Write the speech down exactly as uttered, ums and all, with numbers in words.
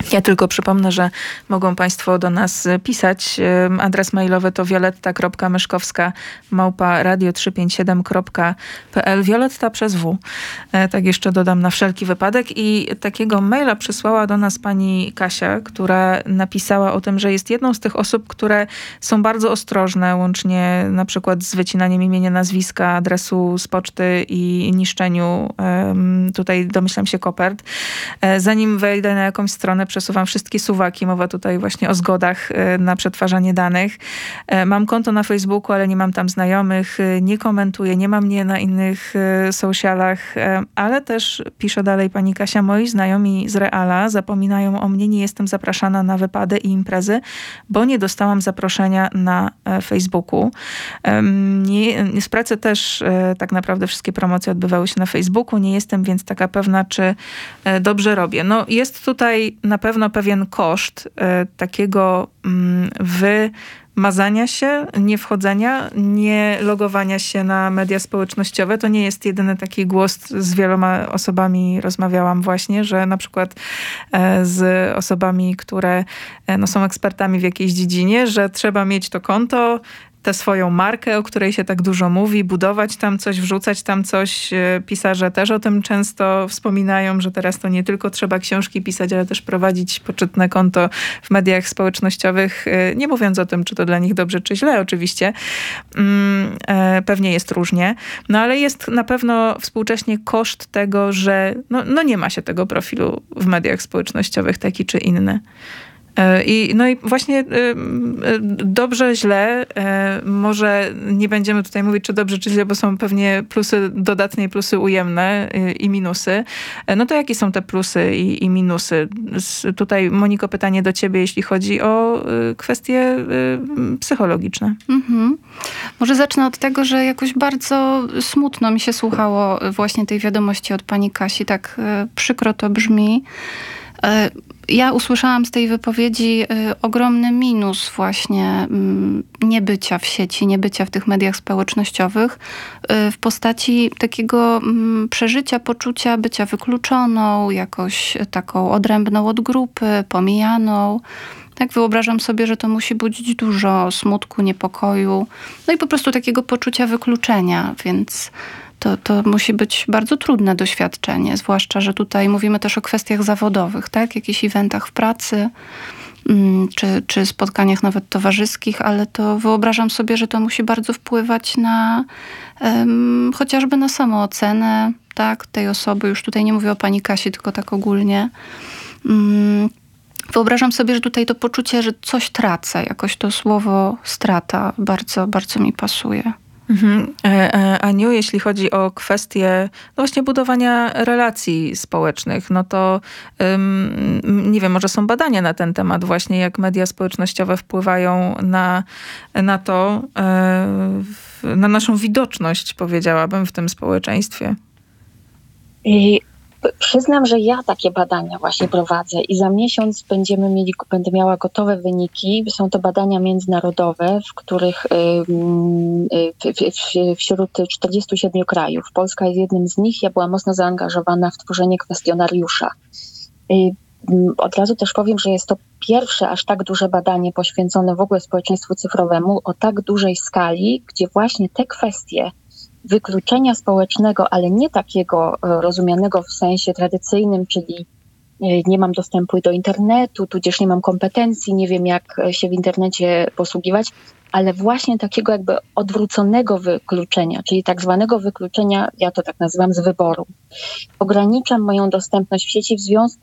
Ja tylko przypomnę, że mogą Państwo do nas pisać. Adres mailowy to violetta kropka myszkowska małpa radio trzysta pięćdziesiąt siedem kropka p l. Violetta przez W. Tak jeszcze dodam na wszelki wypadek. I takiego maila przysłała do nas pani Kasia, która napisała o tym, że jest jedną z tych osób, które są bardzo ostrożne, łącznie na przykład z wycinaniem imienia, nazwiska, adresu z poczty i niszczeniu tutaj, domyślam się, kopert. Zanim wejdę na jakąś stronę, przesuwam wszystkie suwaki. Mowa tutaj właśnie o zgodach na przetwarzanie danych. Mam konto na Facebooku, ale nie mam tam znajomych. Nie komentuję, nie mam mnie na innych socialach, ale też, pisze dalej pani Kasia, moi znajomi z Reala zapominają o mnie. Nie jestem zapraszana na wypady i imprezy, bo nie dostałam zaproszenia na Facebooku. Nie, z pracy też tak naprawdę wszystkie promocje odbywały się na Facebooku. Nie jestem więc taka pewna, czy dobrze robię. No, jest tutaj na pewno pewien koszt e, takiego mm, wymazania się, nie wchodzenia, nie logowania się na media społecznościowe. To nie jest jedyny taki głos. Z wieloma osobami rozmawiałam właśnie, że na przykład e, z osobami, które e, no, są ekspertami w jakiejś dziedzinie, że trzeba mieć to konto, tę swoją markę, o której się tak dużo mówi, budować tam coś, wrzucać tam coś. Pisarze też o tym często wspominają, że teraz to nie tylko trzeba książki pisać, ale też prowadzić poczytne konto w mediach społecznościowych. Nie mówiąc o tym, czy to dla nich dobrze, czy źle oczywiście. Pewnie jest różnie. No ale jest na pewno współcześnie koszt tego, że no, no nie ma się tego profilu w mediach społecznościowych, taki czy inny. I, no i właśnie dobrze, źle, może nie będziemy tutaj mówić, czy dobrze, czy źle, bo są pewnie plusy dodatnie i plusy ujemne i minusy. No to jakie są te plusy i, i minusy? Tutaj, Moniko, pytanie do ciebie, jeśli chodzi o kwestie psychologiczne. Mhm. Może zacznę od tego, że jakoś bardzo smutno mi się słuchało właśnie tej wiadomości od pani Kasi. Tak przykro to brzmi. Ja usłyszałam z tej wypowiedzi y, ogromny minus właśnie y, niebycia w sieci, niebycia w tych mediach społecznościowych y, w postaci takiego y, przeżycia, poczucia bycia wykluczoną, jakoś taką odrębną od grupy, pomijaną. Tak, wyobrażam sobie, że to musi budzić dużo smutku, niepokoju, no i po prostu takiego poczucia wykluczenia, więc To, to musi być bardzo trudne doświadczenie, zwłaszcza, że tutaj mówimy też o kwestiach zawodowych, tak? Jakichś eventach w pracy, czy, czy spotkaniach nawet towarzyskich, ale to wyobrażam sobie, że to musi bardzo wpływać na um, chociażby na samoocenę, tak? Tej osoby. Już tutaj nie mówię o pani Kasi, tylko tak ogólnie. Um, Wyobrażam sobie, że tutaj to poczucie, że coś tracę, jakoś to słowo strata bardzo, bardzo mi pasuje. Mhm. Aniu, jeśli chodzi o kwestię no właśnie budowania relacji społecznych, no to um, nie wiem, może są badania na ten temat właśnie, jak media społecznościowe wpływają na, na to, na naszą widoczność, powiedziałabym, w tym społeczeństwie. I przyznam, że ja takie badania właśnie prowadzę i za miesiąc będziemy mieli, będę miała gotowe wyniki. Są to badania międzynarodowe, w których wśród czterdziestu siedmiu krajów. Polska jest jednym z nich. Ja byłam mocno zaangażowana w tworzenie kwestionariusza. Od razu też powiem, że jest to pierwsze aż tak duże badanie poświęcone w ogóle społeczeństwu cyfrowemu o tak dużej skali, gdzie właśnie te kwestie wykluczenia społecznego, ale nie takiego rozumianego w sensie tradycyjnym, czyli nie mam dostępu do internetu, tudzież nie mam kompetencji, nie wiem jak się w internecie posługiwać, ale właśnie takiego jakby odwróconego wykluczenia, czyli tak zwanego wykluczenia, ja to tak nazywam, z wyboru. Ograniczam moją dostępność w sieci w związku